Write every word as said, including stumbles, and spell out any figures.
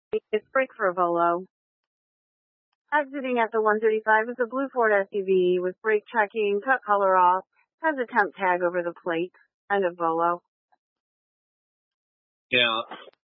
It's brake for a Volo. Exiting at the one thirty-five is a blue Ford S U V with brake checking, cut color off, has a temp tag over the plate, and a Volo. Yeah,